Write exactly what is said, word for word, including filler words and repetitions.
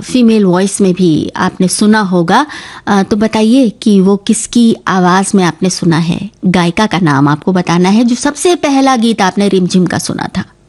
Female voice में भी आपने सुना होगा, तो बताइए कि वो किसकी आवाज़ में आपने सुना है। गायिका का नाम आपको बताना है जो सबसे पहला गीत आपने रिमझिम का सुना था।